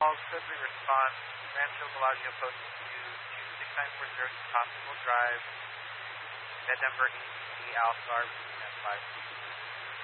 Calls code 3 response. Rancho Bellagio Post 2 to 6940 Hospital Drive, Denver, ATC, Alpha, 5.